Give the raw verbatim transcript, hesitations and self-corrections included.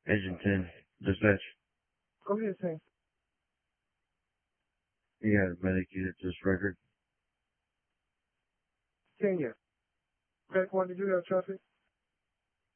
Agent ten, dispatch. Go ahead, Sam. You got a medic unit to this record? Kenya. Back one, did you have traffic?